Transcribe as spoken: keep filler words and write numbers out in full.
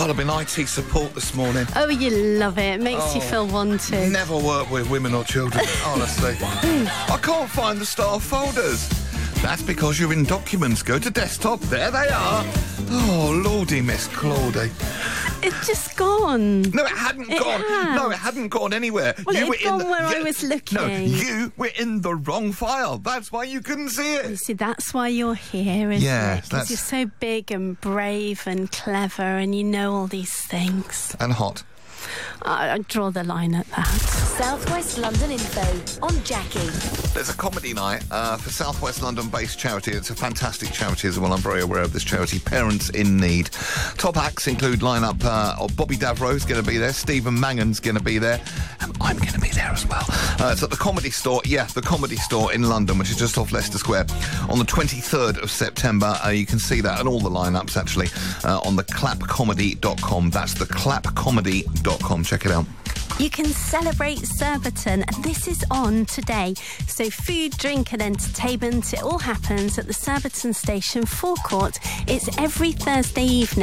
I've been I T support this morning. Oh, you love it. It makes Oh, you feel wanted. Never work with women or children, honestly. I can't find the staff folders. That's because you're in documents. Go to desktop. There they are. Oh, lordy, Miss Claudie. It's just gone. No, it hadn't It gone. has. No, it hadn't gone anywhere. Well, you it were had in gone the, where I yeah, was looking. No, you were in the wrong file. That's why you couldn't see You it. see, that's why you're here, isn't Yes, it? Because that's- you're so big and brave and clever and you know all these things. And hot. I, I draw the line at that. Southwest London Info on Jackie. There's a comedy night uh, for South West London-based charity. It's a fantastic charity as well. I'm very aware of this charity, Parents in Need. Top acts include line-up uh, of Bobby Davro's going to be there, Stephen Mangan's going to be there, and I'm going to be there as well. Uh, it's at the Comedy Store, yeah, the Comedy Store in London, which is just off Leicester Square, on the twenty-third of September. Uh, you can see that and all the line-ups, actually, uh, on the clap comedy dot com. That's the clap comedy dot com. Check it out. You can celebrate Surbiton, and this is on today. So food, drink and entertainment, it all happens at the Surbiton Station forecourt. It's every Thursday evening.